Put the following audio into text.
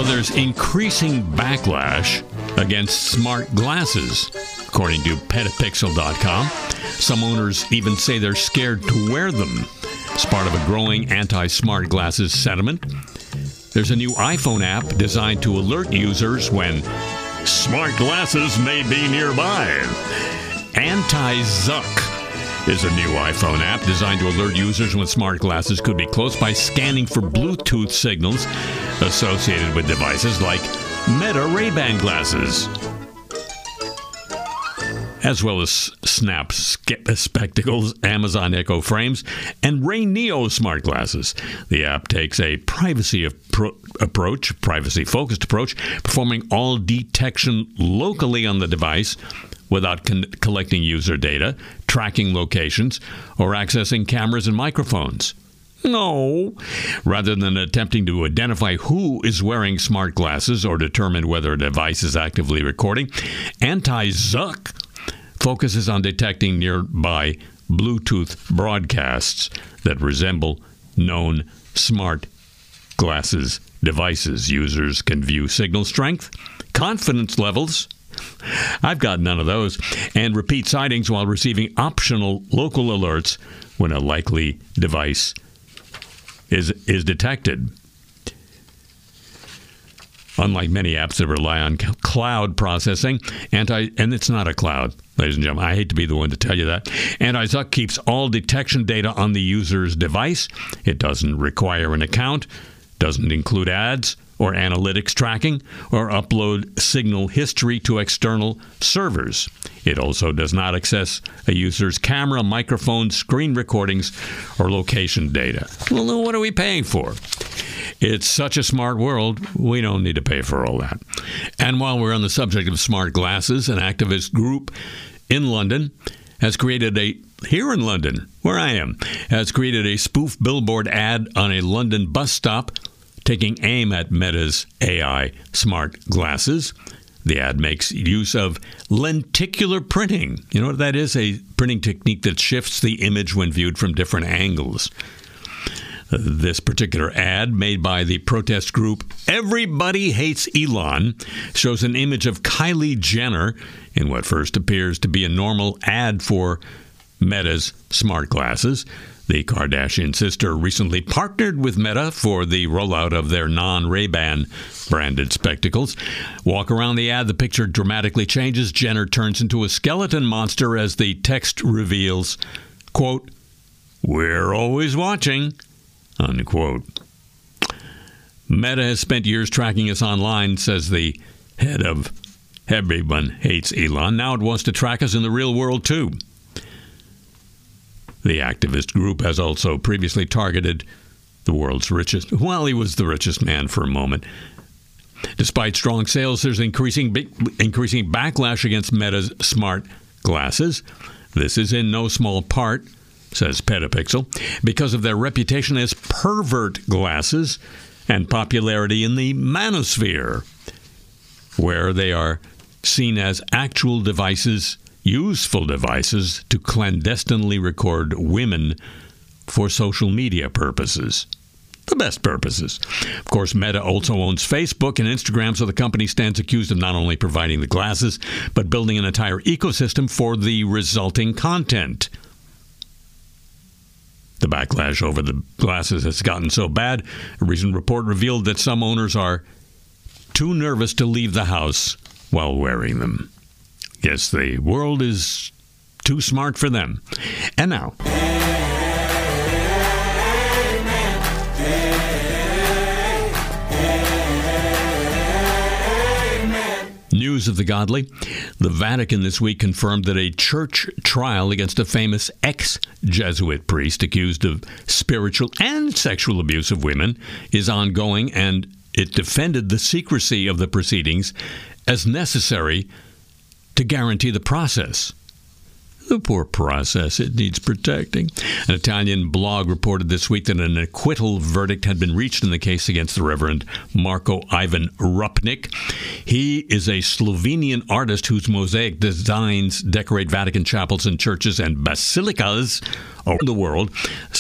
Well, there's increasing backlash against smart glasses, according to petapixel.com. Some owners even say they're scared to wear them. It's part of a growing anti-smart glasses sentiment. There's a new iPhone app designed to alert users when smart glasses may be nearby. Anti-Zuck is a new iPhone app designed to alert users when smart glasses could be close by scanning for Bluetooth signals associated with devices like Meta Ray-Ban glasses, as well as Snap spectacles, Amazon Echo frames, and Ray Neo smart glasses. The app takes a privacy-focused approach, performing all detection locally on the device without collecting user data, tracking locations, or accessing cameras and microphones. No. Rather than attempting to identify who is wearing smart glasses or determine whether a device is actively recording, Anti-Zuck focuses on detecting nearby Bluetooth broadcasts that resemble known smart glasses devices. Users can view signal strength, confidence levels, I've got none of those, and repeat sightings while receiving optional local alerts when a likely device is detected. Unlike many apps that rely on cloud processing, and it's not a cloud, ladies and gentlemen. I hate to be the one to tell you that. Anti-Zuck keeps all detection data on the user's device. It doesn't require an account, doesn't include ads or analytics tracking, or upload signal history to external servers. It also does not access a user's camera, microphone, screen recordings, or location data. Well, then what are we paying for? It's such a smart world, we don't need to pay for all that. And while we're on the subject of smart glasses, an activist group in London has created here in London, where I am, has created a spoof billboard ad on a London bus stop taking aim at Meta's AI smart glasses. The ad makes use of lenticular printing. You know what that is? A printing technique that shifts the image when viewed from different angles. This particular ad, made by the protest group Everybody Hates Elon, shows an image of Kylie Jenner in what first appears to be a normal ad for Meta's smart glasses. The Kardashian sister recently partnered with Meta for the rollout of their non-Ray-Ban branded spectacles. Walk around the ad, the picture dramatically changes. Jenner turns into a skeleton monster as the text reveals, quote, "We're always watching," unquote. Meta has spent years tracking us online, says the head of Everyone Hates Elon. Now it wants to track us in the real world, too. The activist group has also previously targeted the world's richest. Well, he was the richest man for a moment. Despite strong sales, there's increasing backlash against Meta's smart glasses. This is in no small part, says Petapixel, because of their reputation as pervert glasses and popularity in the manosphere, where they are seen as actual devices, useful devices to clandestinely record women for social media purposes. The best purposes. Of course, Meta also owns Facebook and Instagram, so the company stands accused of not only providing the glasses, but building an entire ecosystem for the resulting content. The backlash over the glasses has gotten so bad, a recent report revealed that some owners are too nervous to leave the house while wearing them. Yes, the world is too smart for them. And now, news of the godly. The Vatican this week confirmed that a church trial against a famous ex-Jesuit priest accused of spiritual and sexual abuse of women is ongoing, and it defended the secrecy of the proceedings as necessary to guarantee the process. The poor process, it needs protecting. An Italian blog reported this week that an acquittal verdict had been reached in the case against the Reverend Marko Ivan Rupnik. He is a Slovenian artist whose mosaic designs decorate Vatican chapels and churches and basilicas around the world.